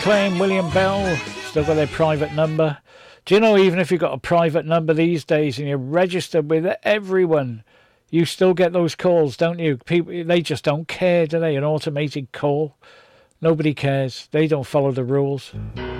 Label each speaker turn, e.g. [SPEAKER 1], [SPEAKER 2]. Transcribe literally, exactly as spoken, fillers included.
[SPEAKER 1] playing William Bell. Still got their private number. Do you know, even if you've got a private number these days and you're registered with everyone, you still get those calls, don't you? People, they just don't care, do they? An automated call. Nobody cares. They don't follow the rules.